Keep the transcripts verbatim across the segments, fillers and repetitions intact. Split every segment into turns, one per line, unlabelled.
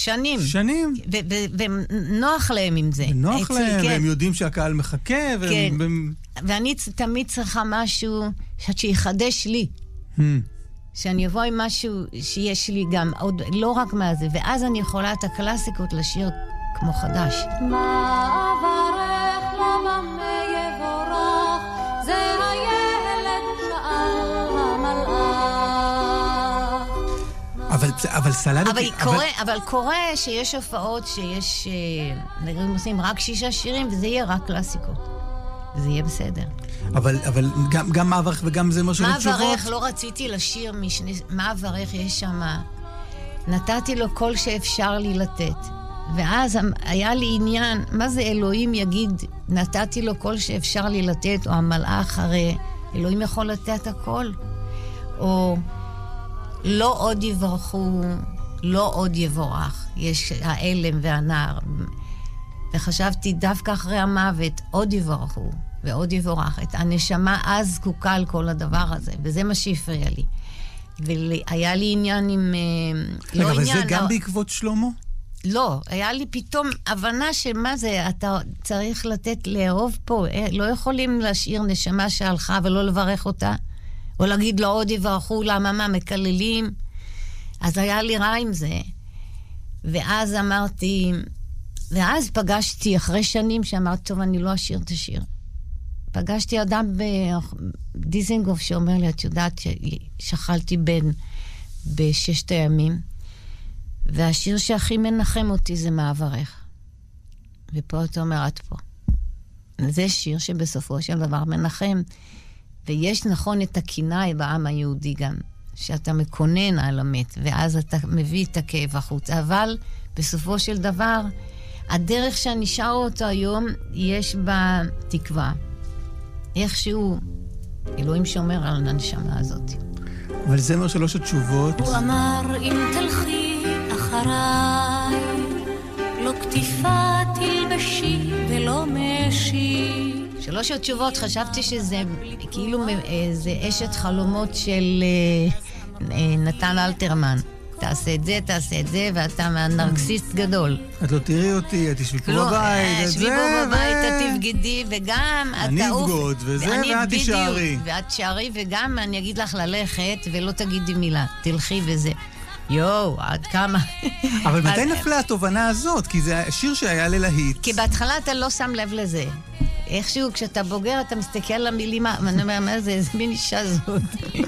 שנים.
שנים.
ונוח להם עם זה.
נוח להם, והם יודעים שהקהל מחכה.
כן. ואני תמיד צריכה משהו שיחדש לי. שאני אבוא עם משהו שיש לי גם, עוד לא רק מה זה, ואז אני יכולה את הקלאסיקות לשיר כמו חדש.
מה עברך למה יבורך, זה הילד שאל המלאך.
אבל, אבל סלדת...
אבל, אבל... קורה, אבל קורה שיש הופעות שיש, נראים עושים רק שישה שירים, וזה יהיה רק קלאסיקות. זה יהיה בסדר.
אבל, אבל גם, גם מעברך וגם זה משהו לתשובות.
מעברך, לא רציתי לשיר משני... מעברך, יש שם... נתתי לו כל שאפשר לי לתת. ואז היה לי עניין, מה זה אלוהים יגיד, נתתי לו כל שאפשר לי לתת, או המלאך, הרי אלוהים יכול לתת הכל. או לא עוד יברכו, לא עוד יבורך. יש האלם והנער. וחשבתי דווקא אחרי המוות, עוד יברכו. ועוד יבורך. את הנשמה אז זקוקה על כל הדבר הזה, וזה מה שהפריע לי. והיה לי עניין עם...
רגע, לא אבל עניין, זה גם לא... בעקבות שלמה?
לא, היה לי פתאום הבנה שמה זה, אתה צריך לתת לאהוב פה, לא יכולים להשאיר נשמה שהלכה ולא לברך אותה, או להגיד לו עוד יברכו, למה מה, מקללים. אז היה לי רע עם זה. ואז אמרתי, ואז פגשתי אחרי שנים שאמרתי, טוב, אני לא אשאיר את השיר. פגשתי אדם בדיזנגוף שאומר לי, את יודעת ששכלתי בן בששת הימים, והשיר שהכי מנחם אותי זה מעברך. ופה אתה אומר, את פה. זה שיר שבסופו של דבר מנחם. ויש נכון את הכינאי בעם היהודי גם, שאתה מקונן על המת, ואז אתה מביא את הכאב החוץ. אבל בסופו של דבר, הדרך שאני שר אותו היום, יש בה תקווה. איכשהו, אלוהים שומר על הנשמה הזאת.
אבל זה אומר שלוש התשובות.
הוא אמר, אם תלכי אחריי, לא כתיפה תלבשי ולא משי.
שלוש התשובות, חשבתי שזה כאילו זה אשת חלומות של נתן אלתרמן. תעשה את זה, תעשה את זה, ואתה נרקסיסט גדול.
את לא תראי אותי, את תשבי פה בבית, את
תשבי פה בבית, את תבגדי, וגם את
אני אבגוד, וזה, ואת תשארי.
ואת תשארי, וגם אני אגיד לך ללכת, ולא תגידי מילה, תלכי וזה. יואו, עד כמה.
אבל מתי נפלה התובנה הזאת? כי זה שיר שהיה ללהיט.
כי בהתחלה אתה לא שם לב לזה. איכשהו, כשאתה בוגר, אתה מסתכל על המילים, ואני אומר, מה זה, איזה מין אישה זאת.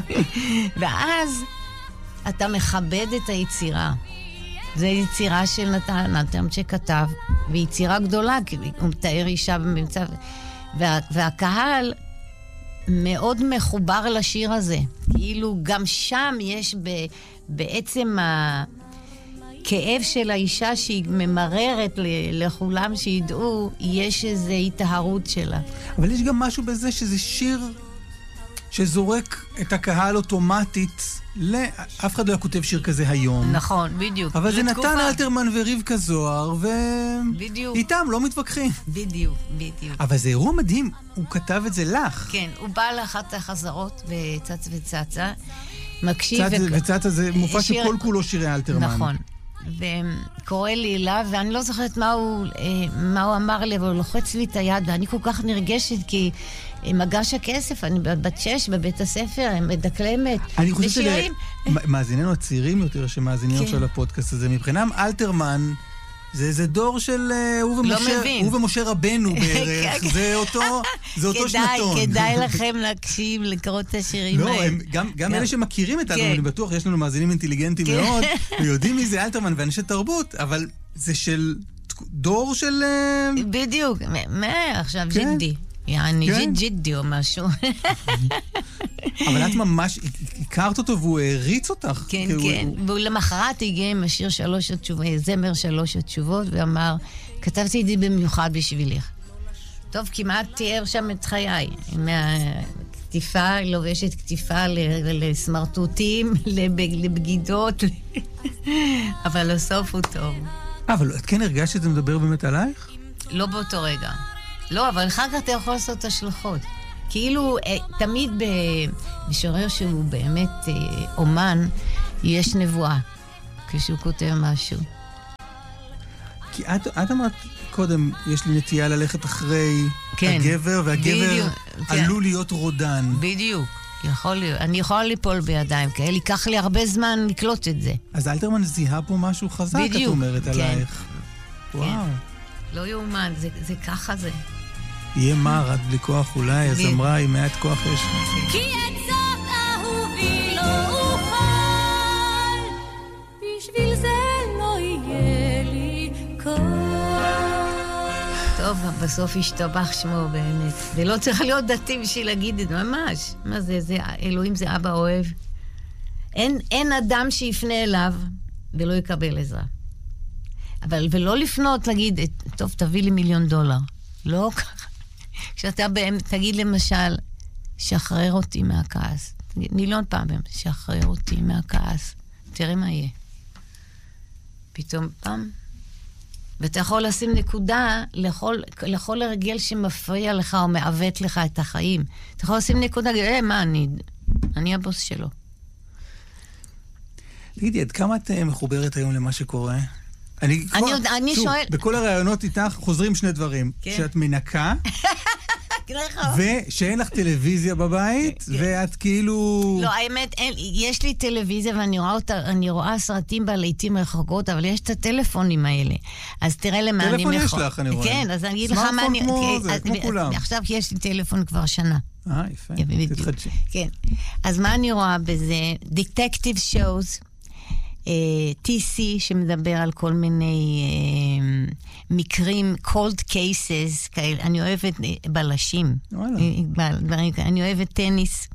ואז אתה מכבד את היצירה. זו יצירה של נתן אלתרמן שכתב, ויצירה גדולה, כי הוא מתאר אישה במצב, וה, והקהל מאוד מחובר לשיר הזה. כאילו גם שם יש ב, בעצם הכאב של האישה שהיא ממררת לכולם שידעו, יש איזו התאהרות שלה.
אבל יש גם משהו בזה שזה שיר שזורק את הקהל אוטומטית, אף אחד לא כותב שיר כזה היום.
נכון, בדיוק.
אבל זה נתן אלתרמן ורבקה זוהר, ואיתם לא מתווכחים.
בדיוק, בדיוק.
אבל זה אירוע מדהים, הוא כתב את זה לך.
כן, הוא בא לאחת החזרות וצץ וצצה, מקשיב...
צץ וצצה זה מופע שכל כולו שירי אלתרמן.
נכון. וקורא לי אליו, ואני לא זוכרת מה הוא, מה הוא אמר לי, אבל הוא לוחץ לי את היד, ואני כל כך נרגשת, כי מגש הכסף, אני בת שש בבית הספר, מדקלמת.
אני חושב שמאזיננו הצעירים יותר שמאזינים עכשיו לפודקאסט הזה, מבחינם אלתרמן זה איזה דור של הוא ומשה רבנו בערך, זה אותו שנתון.
כדאי לכם להקשיב, לקרוא את השירים האלה.
גם אלה שמכירים את אלתרמן, אני בטוח, יש לנו מאזינים אינטליגנטים מאוד, ויודעים מי זה אלתרמן ואנשי תרבות, אבל זה של דור של...
בדיוק, מה עכשיו ג'ידי? יעני ג'ידי או משהו.
אבל את ממש הכרת אותו והוא הריץ אותך.
כן, כן. והוא למחרת הגיע עם השיר שלוש התשובות, זמר שלוש התשובות, ואמר, כתבתי את זה במיוחד בשבילך. טוב, כמעט תיאר שם את חיי. מהכתיפה, לובשת כתיפה לסמרטוטים, לבגידות. אבל הסוף הוא טוב.
אבל את כן הרגשת שזה מדבר באמת עלייך?
לא באותו רגע. לא, אבל אחר כך אתה יכול לעשות השלכות. כאילו, תמיד במשורר שהוא באמת אומן, יש נבואה כשהוא כותב משהו.
כי את, את אמרת קודם, יש לי נטייה ללכת אחרי
כן.
הגבר, והגבר
בדיוק,
עלול
כן.
להיות רודן.
בדיוק. יכול להיות. אני יכולה ליפול בידיים כאלה, ייקח לי הרבה זמן לקלוט את זה.
אז אלתרמן זיהה פה משהו חזק,
בדיוק,
את אומרת
כן.
עלייך.
כן.
וואו.
לא יאומן, זה, זה ככה זה.
יהיה מר, עד בלי כוח אולי, אז אמרה, עם מעט כוח יש.
כי את זאת אהובי לא אוכל, בשביל זה לא יהיה לי קול.
טוב, בסוף השתבח שמו באמת. ולא צריך להיות דתי בשביל להגיד את זה, ממש. מה זה, זה, אלוהים זה אבא אוהב. אין, אין אדם שיפנה אליו ולא יקבל עזרה. אבל, ולא לפנות, להגיד, טוב, תביא לי מיליון דולר. לא ככה. כשאתה באמת, תגיד למשל, שחרר אותי מהכעס. מיליון פעמים, שחרר אותי מהכעס. תראה מה יהיה. פתאום פעם. ואתה יכול לשים נקודה לכל, לכל הרגל שמפריע לך או מעוות לך את החיים. אתה יכול לשים נקודה, אה, מה, אני, אני הבוס שלו.
תגידי, עד כמה את מחוברת היום למה שקורה? אני,
אני,
כבר,
יודע, אני
שוב,
שואל...
בכל הרעיונות איתך חוזרים שני דברים.
כן.
שאת מנקה, ושאין לך טלוויזיה בבית, כן. ואת כאילו...
לא, האמת, אין, יש לי טלוויזיה ואני רואה אותה, אני רואה סרטים בעליתים רחוקות, אבל יש את הטלפונים האלה. אז תראה למה אני
טלפון
יכול...
יש לך, אני רואה.
כן, אז אני אגיד לך מה אני...
כמו זה,
אז,
כמו כולם.
עכשיו יש לי טלפון כבר שנה.
אה, יפה, תתחדשי.
כן. אז מה אני רואה בזה? דטקטיב שואוז, טי סי שמדבר על כל מיני uh, מקרים, cold cases, כאלה. אני אוהבת בלשים.
וואלה.
אני אוהבת טניס.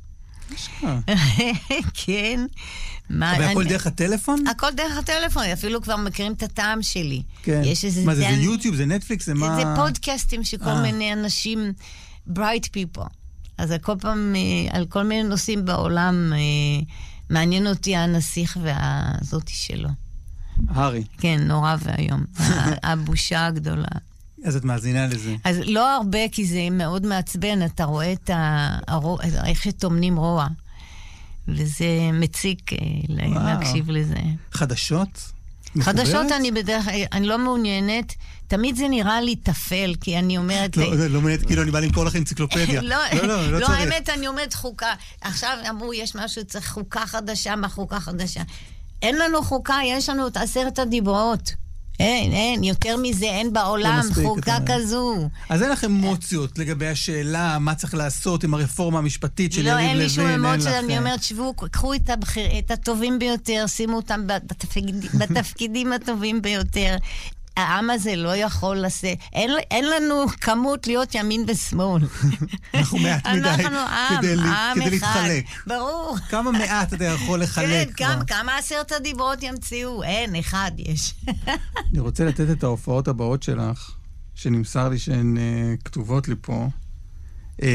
כן.
והכל דרך הטלפון?
הכל דרך הטלפון, אפילו כבר מכירים את הטעם שלי.
כן. מה זה, זה יוטיוב, זה נטפליקס, זה מה...
זה פודקאסטים שכל מיני אנשים, bright people. אז כל פעם, על כל מיני נושאים בעולם... מעניין אותי הנסיך והזאתי שלו.
הרי.
כן, נורא והיום. הבושה הגדולה.
אז את מאזינה לזה.
אז לא הרבה, כי זה מאוד מעצבן. אתה רואה את הרוע, איך שתומנים רוע. וזה מציק להקשיב לזה.
חדשות?
חדשות אני בדרך כלל, אני לא מעוניינת, תמיד זה נראה לי תפל, כי אני אומרת...
לא, לא מעוניינת, כאילו אני בא למכור לך אנציקלופדיה.
לא, לא, האמת, אני אומרת חוקה. עכשיו אמרו, יש משהו, צריך חוקה חדשה, מה חוקה חדשה? אין לנו חוקה, יש לנו את עשרת הדיברות. אין, אין, יותר מזה, אין בעולם חוקה כזו.
אז אין לכם אמוציות לגבי השאלה, מה צריך לעשות עם הרפורמה המשפטית של יריב לוין?
לא, אין לי שום אמוציות, אני אומרת, שבו, קחו את הטובים ביותר, שימו אותם בתפקידים הטובים ביותר. העם הזה לא יכול לעשות, אין, אין לנו כמות להיות ימין ושמאל.
אנחנו מעט מדי
אנחנו עם,
כדי,
עם
כדי
אחד.
להתחלק.
ברור.
כמה מעט אתה יכול לחלק?
כן, כמה, כמה עשרת הדיברות ימציאו? אין, אחד יש.
אני רוצה לתת את ההופעות הבאות שלך, שנמסר לי שהן uh, כתובות לי פה. Uh,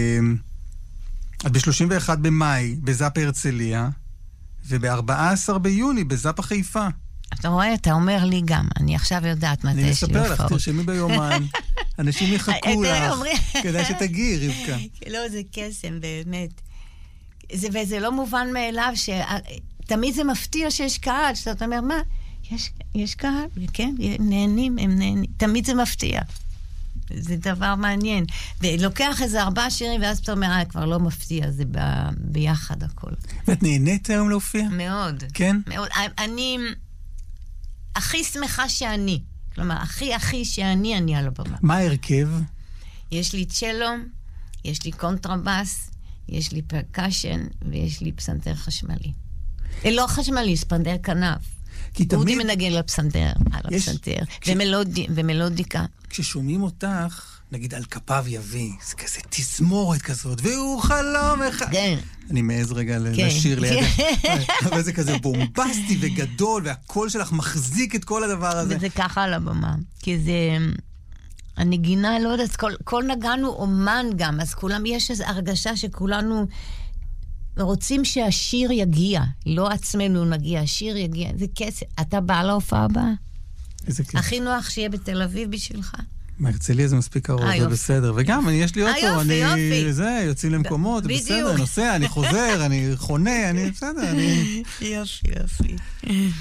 את ב-שלושים ואחד במאי בזאפה הרצליה, וב-ארבעה עשר ביוני בזאפה חיפה.
אתה רואה, אתה אומר לי גם, אני עכשיו יודעת מתי יש לי הופעות.
אני מספר לך, תרשמי ביומן, אנשים יחכו לך, כדאי שתגיעי, רבקה.
לא, זה קסם, באמת. וזה לא מובן מאליו, שתמיד זה מפתיע שיש קהל, שאתה אומר, מה? יש קהל, כן, נהנים, הם נהנים, תמיד זה מפתיע. זה דבר מעניין. ולוקח איזה ארבעה שירים, ואז אתה אומר, אה, כבר לא מפתיע, זה ביחד הכל.
ואת נהנית היום להופיע?
מאוד.
כן?
מאוד. אני... הכי שמחה שאני. כלומר, הכי הכי שאני, אני על הבמה.
מה ההרכב? יש
לי צ'לו, יש לי קונטרבאס, יש לי פרקשן, ויש לי פסנתר חשמלי. לא חשמלי, פסנתר כנף. כי תמיד... אודי מנגן לפסנתר, על הפסנתר, כש... ומלודי, ומלודיקה.
כששומעים אותך, נגיד על כפיו יביא, זה כזה תזמורת כזאת, והוא חלום אחד. כן. אני מעז רגע לשיר לידך. אבל זה כזה בומבסטי וגדול, והקול שלך מחזיק את כל הדבר הזה.
וזה ככה על הבמה. כי זה... הנגינה, לא יודעת, כל, כל נגענו אומן גם, אז כולם, יש איזו הרגשה שכולנו רוצים שהשיר יגיע, לא עצמנו נגיע, השיר יגיע, זה כסף. אתה בא להופעה הבאה?
איזה כיף.
הכי נוח שיהיה בתל אביב בשבילך.
מהרצליה זה מספיק קרוב, זה בסדר. וגם, יש לי אוטו, אני... זה, יוצאים למקומות, זה בסדר, נוסע, אני חוזר, אני חונה, אני בסדר, אני...
יופי, יופי.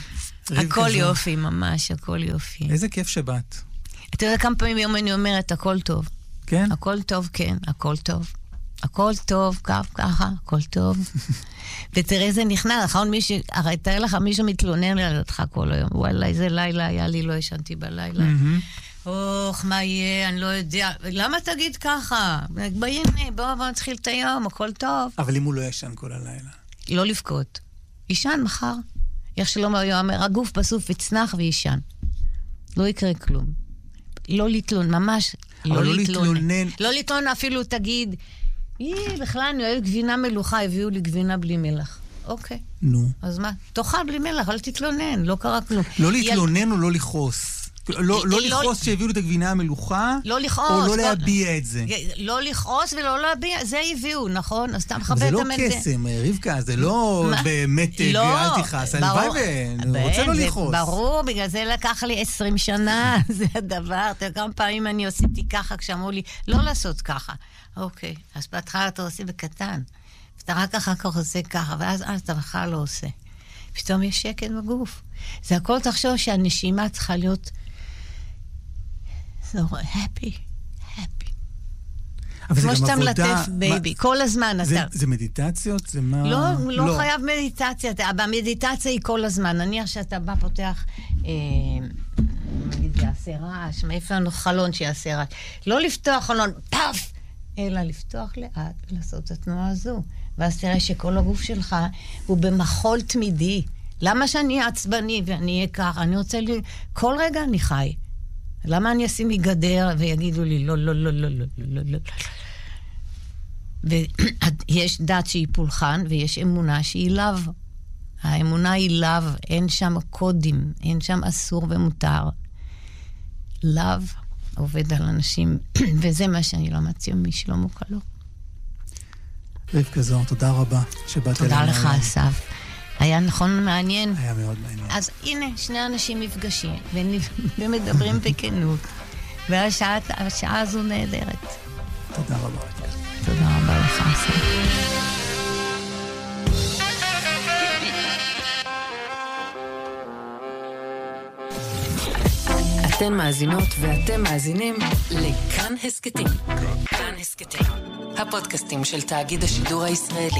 הכל יופי, ממש, הכל יופי.
איזה כיף שבאת.
אתה יודע כמה פעמים יום אני אומרת, הכל טוב.
כן?
הכל טוב, כן, הכל טוב. הכל טוב, ככה, הכל טוב. ותראה זה נכנע, נכון, מישהו, הרי תראה לך, מישהו מתלונן על אותך כל היום. וואלה, איזה לילה היה לי, לא ישנתי בלילה. אוח, מה יהיה, אני לא יודע. למה תגיד ככה? הנה, בואו בוא נתחיל את היום, הכל טוב.
אבל אם הוא לא ישן כל הלילה?
לא לבכות. ישן מחר. איך שלא אומר, הגוף בסוף יצנח וישן. לא יקרה כלום. לא לתלון, ממש לא להתלונן. לא לתלון אפילו תגיד, היא, בכלל אני אוהב גבינה מלוכה, הביאו לי גבינה בלי מלח. אוקיי.
נו.
אז מה? תאכל בלי מלח, אל תתלונן, לא קרה כלום.
לא להתלונן או לא לכעוס? לא לכעוס שהביאו לי את הגבינה המלוכה?
לא לכעוס.
או לא להביע את זה?
לא לכעוס ולא להביע, זה הביאו, נכון? אז אתה מכבד את זה.
זה לא קסם, רבקה, זה לא באמת אל תכעס. הלוואי ואני רוצה לא לכעוס.
ברור, בגלל זה לקח לי עשרים שנה, זה הדבר. כמה פעמים אני עשיתי ככה כשאמרו לי, לא לעשות ככה. אוקיי, אז בהתחלה אתה עושה בקטן. ואתה רק אחר כך עושה ככה, ואז אתה בכלל לא עושה. פתאום יש שקט בגוף. זה הכל תחשוב שהנשימה צריכה להיות so happy, happy. כמו שאתה מלטף בייבי, כל הזמן אתה...
זה מדיטציות? זה מה...
לא, לא חייב מדיטציה. המדיטציה היא כל הזמן. נניח שאתה בא פותח, נגיד, יעשה רעש, מאיפה חלון שיעשה רעש. לא לפתוח חלון, פאף! אלא לפתוח לאט ולעשות את התנועה הזו. ואז תראה שכל הגוף שלך הוא במחול תמידי. למה שאני עצבני ואני אהיה ככה? אני רוצה לי... כל רגע אני חי. למה אני אשים לי גדר ויגידו לי לא, לא, לא, לא, לא, לא, לא. ויש דת שהיא פולחן ויש אמונה שהיא לאו. האמונה היא לאו, אין שם קודים, אין שם אסור ומותר. לאו עובד על אנשים, וזה מה שאני לא מציע משלמה קלו.
רבקה זוהר, תודה רבה שבאת אלינו.
תודה לך, אסף. היה נכון מעניין.
היה מאוד מעניין.
אז הנה, שני אנשים מפגשים, ומדברים בכנות. והשעה הזו נהדרת.
תודה רבה.
תודה רבה לך, אסף.
אתן מאזינות ואתם מאזינים לכאן הסקטים. כאן הסקטים. הפודקאסטים של תאגיד השידור הישראלי.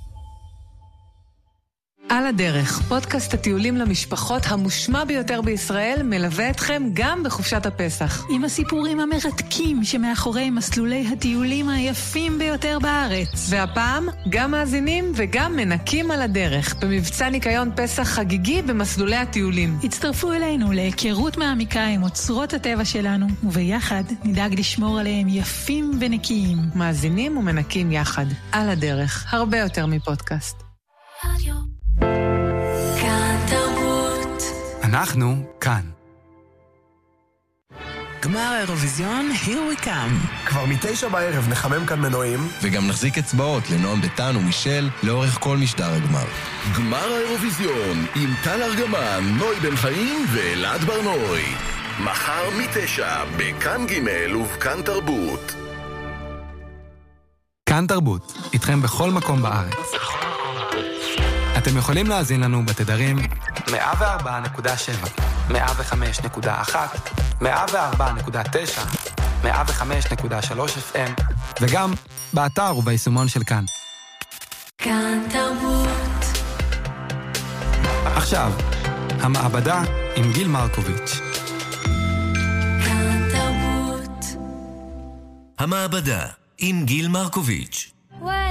על הדרך, פודקאסט הטיולים למשפחות המושמע ביותר בישראל, מלווה אתכם גם בחופשת הפסח.
עם הסיפורים המרתקים שמאחורי מסלולי הטיולים היפים ביותר בארץ.
והפעם, גם מאזינים וגם מנקים על הדרך, במבצע ניקיון פסח חגיגי במסלולי הטיולים.
הצטרפו אלינו להיכרות מעמיקה עם אוצרות הטבע שלנו, וביחד נדאג לשמור עליהם יפים ונקיים.
מאזינים ומנקים יחד. על הדרך, הרבה יותר מפודקאסט.
רדיו כאן תרבות.
אנחנו כאן.
גמר האירוויזיון, here we come.
כבר מתשע בערב נחמם כאן מנועים.
וגם נחזיק אצבעות לנועם דתן ומישל לאורך כל משדר הגמר.
גמר האירוויזיון עם טל ארגמן, נוי בן חיים ואלעד ברנוי. מחר מתשע בכאן ג' ובכאן תרבות.
כאן תרבות, איתכם בכל מקום בארץ. אתם יכולים להאזין לנו בתדרים מאה וארבע נקודה שבע, מאה וחמש נקודה אחת, מאה וארבע נקודה תשע, מאה וחמש נקודה שלוש אף אם, וגם באתר וביישומון של כאן.
כאן תרבות.
עכשיו, המעבדה עם גיל מרקוביץ'.
כאן תרבות.
המעבדה עם גיל מרקוביץ'.